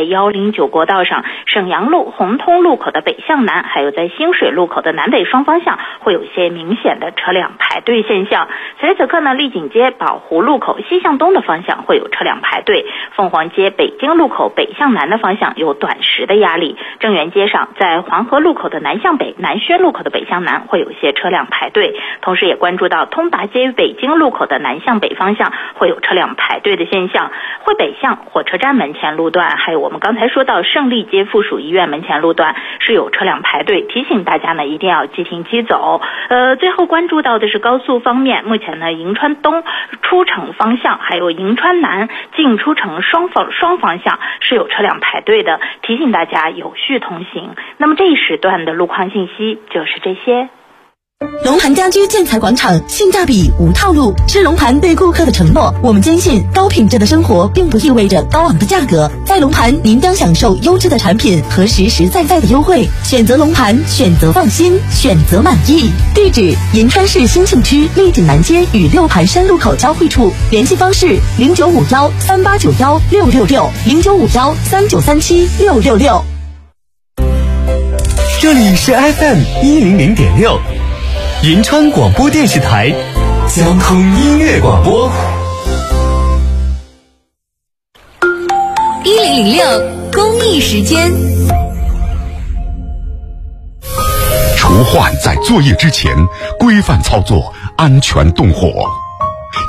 在109国道上沈阳路红通路口的北向南，还有在新水路口的南北双方向会有一些明显的车辆排队现象。此时此刻呢，丽景街宝湖路口西向东的方向会有车辆排队，凤凰街北京路口北向南的方向有短时的压力，正源街上在黄河路口的南向北、南轩路口的北向南会有一些车辆排队，同时也关注到通达街北京路口的南向北方向会有车辆排队的现象，汇北向火车站门前路段，还有我们刚才说到胜利街附属医院门前路段是有车辆排队，提醒大家呢一定要即停即走。最后关注到的是高速方面，目前呢银川东出城方向还有银川南进出城双方向是有车辆排队的，提醒大家有序通行。那么这一时段的路况信息就是这些。 龙盘家居建材广场，性价比无套路，是龙盘对顾客的承诺。我们坚信高品质的生活并不意味着高昂的价格，在龙盘您将享受优质的产品和实实在在的优惠。选择龙盘，选择放心，选择满意。地址：银川市兴庆区丽景南街与六盘山路口交汇处。联系方式：095138916660，0951393766。 这里是 FM 100.6，银川广播电视台交通音乐广播。 1006公益时间。 除换在作业之前规范操作，安全动火。